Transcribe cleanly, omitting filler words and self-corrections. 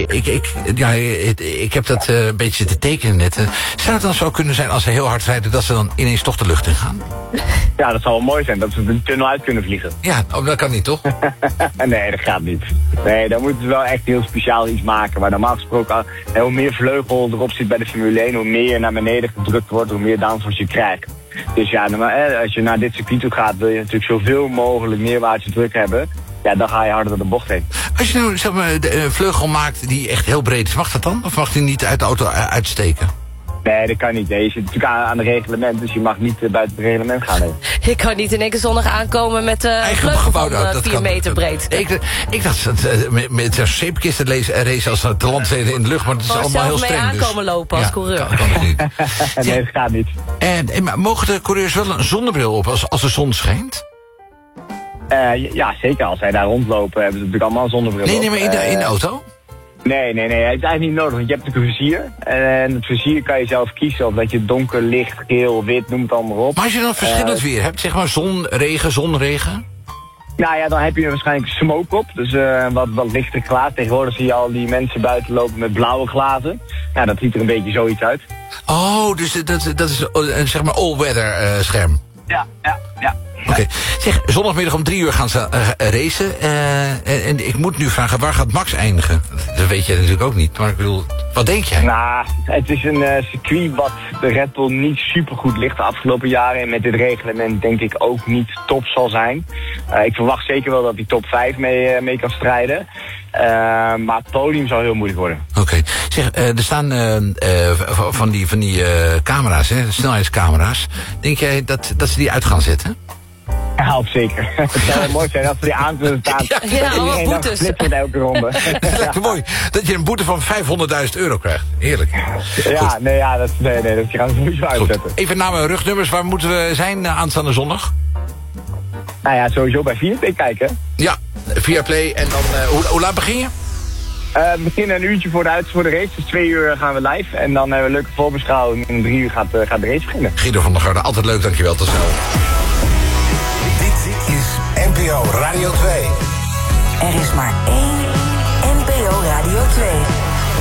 Ik heb dat een beetje te tekenen net. Zou het dan zo kunnen zijn als ze heel hard rijden dat ze dan ineens toch de lucht in gaan? Ja, dat zou wel mooi zijn, dat ze de tunnel uit kunnen vliegen. Ja, dat kan niet, toch? Nee, dat gaat niet. Nee, dan moeten ze wel echt heel speciaal iets maken. Waar normaal gesproken, hoe meer vleugel erop zit bij de Formule 1, hoe meer je naar beneden gedrukt wordt, hoe meer downforce je krijgt. Dus ja, als je naar dit circuit toe gaat, wil je natuurlijk zoveel mogelijk neerwaartse druk hebben. Ja, dan ga je harder door de bocht heen. Als je nou zeg maar, een vleugel maakt die echt heel breed is, mag dat dan? Of mag die niet uit de auto uitsteken? Nee, dat kan niet. Nee, je zit natuurlijk aan het reglement, dus je mag niet buiten het reglement gaan. Nee. Je kan niet in één keer zondag aankomen met een vleugel van 4 meter breed. Ik dacht dat met een zeepkisten race als te landsteden in de lucht, maar dat is allemaal heel streng. Mee aankomen lopen als coureur. Kan het niet. Nee, dat gaat niet. Maar mogen de coureurs wel een zonnebril op als de zon schijnt? Ja, zeker. Als zij daar rondlopen, hebben ze natuurlijk allemaal een zonnebril op. Nee, maar in de auto? Nee, hij heeft eigenlijk niet nodig, want je hebt natuurlijk een vizier. En het vizier kan je zelf kiezen, of dat je donker, licht, geel, wit, noem het allemaal op. Maar als je dan verschillend weer hebt, zeg maar zon, regen? Nou ja, dan heb je waarschijnlijk smoke op, dus wat lichter glaas. Tegenwoordig zie je al die mensen buiten lopen met blauwe glazen. Nou, dat ziet er een beetje zoiets uit. Oh, dus dat is een zeg maar all-weather scherm. Ja. Oké. Zeg, zondagmiddag om 3 uur gaan ze racen. En ik moet nu vragen, waar gaat Max eindigen? Dat weet je natuurlijk ook niet, maar ik bedoel, wat denk jij? Nou, het is een circuit wat de Red Bull niet supergoed ligt de afgelopen jaren. En met dit reglement denk ik ook niet top zal zijn. Ik verwacht zeker wel dat hij top 5 mee kan strijden. Maar het podium zal heel moeilijk worden. Oké. Zeg, er staan van die camera's, hè, snelheidscamera's. Denk jij dat ze die uit gaan zetten? Ja, zeker. Het zou mooi zijn als ze die aan kunnen staan. Ja, allemaal boetes. Met elke ronde. Dat lijkt me mooi. Dat je een boete van €500.000 krijgt. Heerlijk. Ja, dat gaan ze sowieso uitzetten. Even naar mijn rugnummers. Waar moeten we zijn aanstaande zondag? Nou ja, sowieso bij Viaplay kijken. Ja, Viaplay. En dan, hoe laat begin je? We beginnen een uurtje voor de race. Dus 2 uur gaan we live. En dan hebben we een leuke voorbeschouwing. En 3 uur gaat de race beginnen. Guido van der Garde, altijd leuk. Dankjewel. Tot snel. Dit is NPO Radio 2. Er is maar één NPO Radio 2.